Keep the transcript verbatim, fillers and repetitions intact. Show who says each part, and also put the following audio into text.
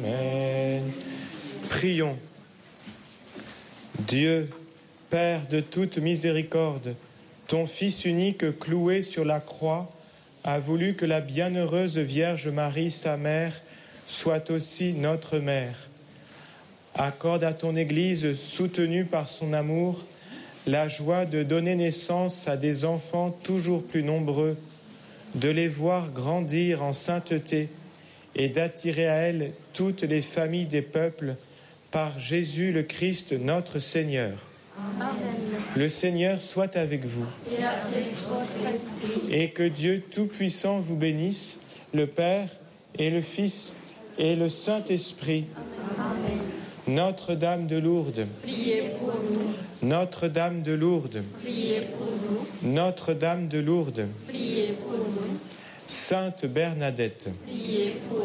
Speaker 1: Amen. Prions. Dieu, Père de toute miséricorde, ton Fils unique cloué sur la croix a voulu que la bienheureuse Vierge Marie, sa mère, soit aussi notre mère. Accorde à ton Église, soutenue par son amour, la joie de donner naissance à des enfants toujours plus nombreux, de les voir grandir en sainteté et d'attirer à elle toutes les familles des peuples par Jésus le Christ notre Seigneur. Amen. Le Seigneur soit avec vous.
Speaker 2: Et avec votre esprit.
Speaker 1: Et que Dieu Tout-Puissant vous bénisse, le Père et le Fils et le Saint-Esprit.
Speaker 2: Amen.
Speaker 1: Notre-Dame de Lourdes,
Speaker 2: Priez pour nous.
Speaker 1: Notre-Dame de Lourdes,
Speaker 2: Priez pour nous.
Speaker 1: Notre-Dame de Lourdes,
Speaker 2: Priez pour nous.
Speaker 1: Sainte Bernadette,
Speaker 2: Priez pour